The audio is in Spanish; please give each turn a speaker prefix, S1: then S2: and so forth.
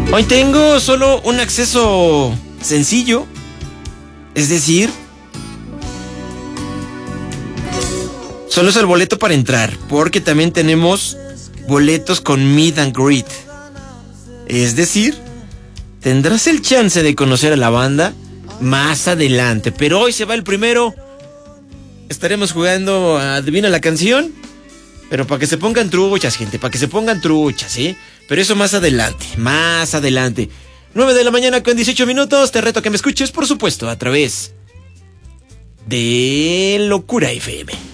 S1: Hoy tengo solo un acceso sencillo, es decir, solo es el boleto para entrar, porque también tenemos boletos con meet and greet. Es decir, tendrás el chance de conocer a la banda más adelante, pero hoy se va el primero. Estaremos jugando a Adivina la Canción, pero para que se pongan truchas, gente, para que se pongan truchas, ¿sí? Pero eso más adelante, más adelante. 9 de la mañana con 18 minutos, te reto a que me escuches, por supuesto, a través de Locura FM.